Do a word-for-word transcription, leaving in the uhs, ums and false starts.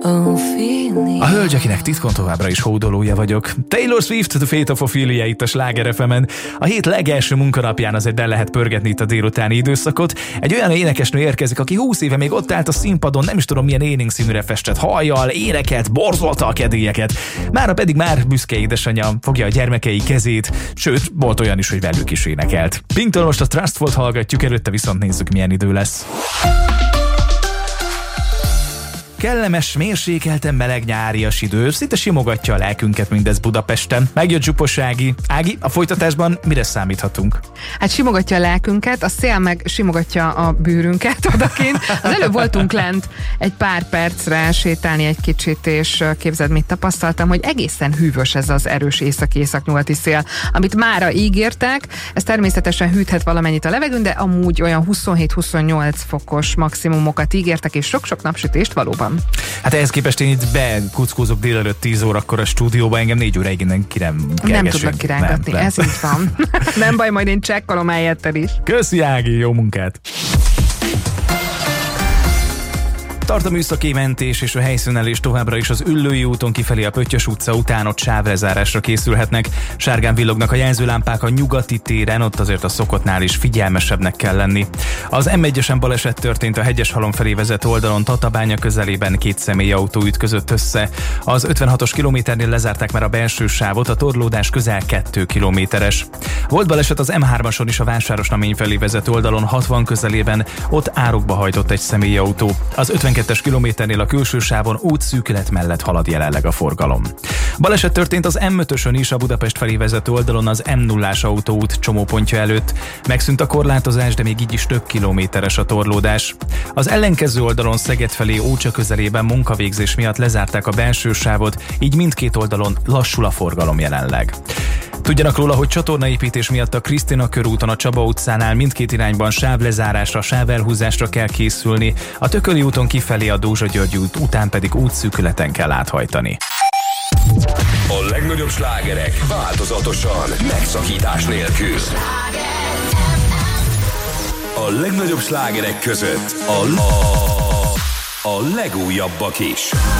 A hölgy, akinek titkon továbbra is hódolója vagyok. Taylor Swift, The Fate of Ophelia itt a Sláger ef emen. A hét legelső munkanapján azért el lehet pörgetni itt a délutáni időszakot. Egy olyan énekesnő érkezik, aki húsz éve még ott állt a színpadon, nem is tudom milyen élénk színűre festett hajjal, énekelt, borzolta a kedélyeket. Mára pedig már büszke édesanyja fogja a gyermekei kezét, sőt, volt olyan is, hogy velük is énekelt. Pinktől most a Trustful-t hallgatjuk, előtte viszont nézzük, milyen idő lesz. Kellemes, mérsékelten meleg nyárias idő, szinte simogatja a lelkünket mindez Budapesten. Megjött Zsupos Ági. Ági, a folytatásban mire számíthatunk? Hát simogatja a lelkünket, a szél meg simogatja a bőrünket odakint. Az előbb voltunk lent egy pár percre sétálni egy kicsit, és képzeld, mit tapasztaltam, hogy egészen hűvös ez az erős észak-észak-nyugati szél, amit mára ígértek. Ez természetesen hűthet valamennyit a levegőn, de amúgy olyan huszonhét-huszonnyolc fokos maximumokat ígértek, és sok-sok napsütést valóban. Hát ehhez képest én itt bekuckózok délelőtt tíz órakor a stúdióba, engem négy óráig innen kirem Nem tudlak kirángatni, nem, ez így van. Nem baj, majd én csekkolom helyetted is. Köszi Ági, jó munkát! Tart a műszaki mentés és a helyszínelés továbbra is az Üllői úton kifelé a Pöttyös utca után, ott sávrezárásra készülhetnek. Sárgán villognak a jelzőlámpák a nyugati téren, ott azért a szokottnál is figyelmesebbnek kell lenni. Az em egyesen baleset történt a Hegyeshalom felé vezető oldalon, Tatabánya közelében, két személyautó ütközött össze. Az ötvenhatos kilométernél lezárták már a belső sávot, a torlódás közel két kilométeres. Volt baleset az em hármason is a Vásárosnamény felé vezető oldalon, hatvan közelében, ott árokba hajtott egy személyautó. Az ötvenkettes kilométernél a külső sávon útszűkület mellett halad jelenleg a forgalom. Baleset történt az em ötösön is a Budapest felé vezető oldalon, az em nullás autóút csomópontja előtt. Megszűnt a korlátozás, de még így is több kilométeres a torlódás. Az ellenkező oldalon Szeged felé Ócsa közelében munkavégzés miatt lezárták a belső sávot, így mindkét oldalon lassul a forgalom jelenleg. Tudjanak róla, hogy csatornaépítés miatt a Krisztina körúton a Csaba utcánál mindkét irányban sávlezárásra, sávelhúzásra kell készülni, a Tököli úton kifelé a Dózsa György út után pedig útszűkületen kell áthajtani. A legnagyobb slágerek változatosan, megszakítás nélkül. A legnagyobb slágerek között a, a, a legújabbak is.